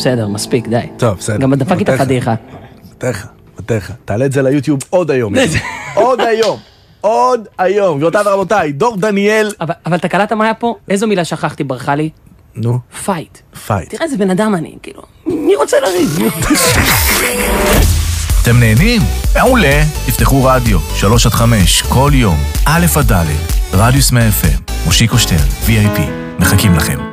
בסדר, מספיק, די. טוב, בסדר. גם דפקתי את החתיכה. מתך. תעלה את זה ליוטיוב עוד היום. עוד היום. גבירותיי ורבותיי, דור דניאל. אבל אתה קלטת מה היה פה? איזו מילה שכחתי, ברכה לי? נו. פייט. פייט. תראה איזה בן אדם אני, כאילו. מי רוצה לריב? אתם נהנים? מעולה. תפתחו רדיו, 3-5, כל יום. א' עד ד', רדיוס 100 FM, מושיקו שטרן, VIP. מחכים לכם.